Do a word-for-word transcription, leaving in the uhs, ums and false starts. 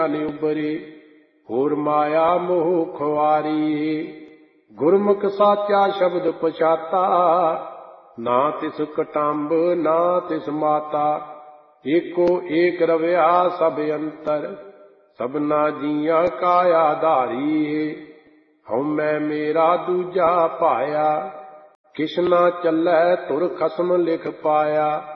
ਨ ਉਬਰੇ, ਹੋਰ ਮਾਇਆ ਮੋਹ ਖੁਆਰੀ। ਗੁਰਮੁਖ ਸਾਚਾ ਸ਼ਬਦ ਪਛਾਤਾ, ਨਾ ਤਿਸ ਕਟੰਬ ਨਾ ਤਿਸ ਮਾਤਾ। ਏਕੋ ਏਕ ਰਵਿਆ ਸਭ ਅੰਤਰ, ਸਭਨਾ ਜੀਆਂ ਕਾ ਆਧਾਰੀ। ਹਉਮੈ ਮੇਰਾ ਦੂਜਾ ਪਾਇਆ, ਕਿਛ ਨਾ ਚੱਲੈ ਤੁਰ ਖਸਮ ਲਿਖ ਪਾਇਆ।